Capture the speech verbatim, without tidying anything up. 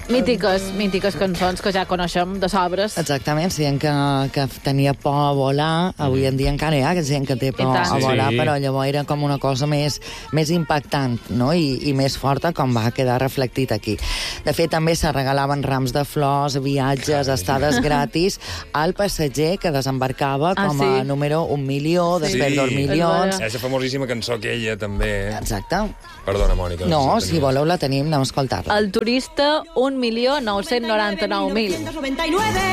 Mítiques, mítiques cançons que ja coneixem de sobres. Exactament, si gent que, que tenia por a volar, avui en dia encara hi ha gent que té por a volar, Sí. però llavors era com una cosa més, més impactant, no? I, i més forta, com va quedar reflectit aquí. De fet, també se regalaven rams de flors, viatges, estades gratis al passatger que desembarcava Ah, com sí? a número un milió, després Sí. dos milions... És la famosíssima cançó aquella, també. Exacte. Perdona, Mònica. No, sé si voleu la tenim, anem a escoltar-la. El turista, un milió nou-cents noranta-nou mil.